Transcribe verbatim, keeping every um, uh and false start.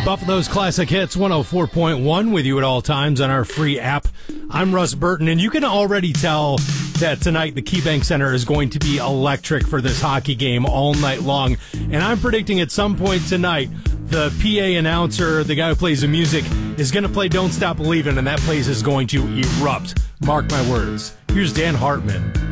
Buffalo's Classic Hits one oh four point one with you at all times on our free app. I'm Russ Burton, and you can already tell that tonight the KeyBank Center is going to be electric for this hockey game all night long. And I'm predicting at some point tonight, the P A announcer, the guy who plays the music, is going to play Don't Stop Believin', and that place is going to erupt. Mark my words. Here's Dan Hartman.